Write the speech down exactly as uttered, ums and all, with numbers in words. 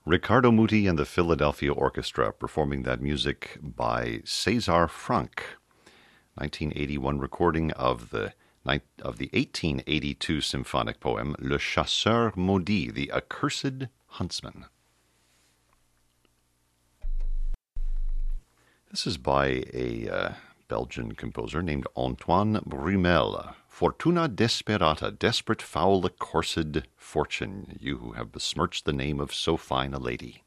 Riccardo Muti and the Philadelphia Orchestra performing that music by César Franck, nineteen eighty-one recording of the of the eighteen eighty-two symphonic poem Le Chasseur Maudit, the Accursed Huntsman. This is by a uh, Belgian composer named Antoine Brumel. Fortuna desperata, desperate foul accursed fortune, you who have besmirched the name of so fine a lady.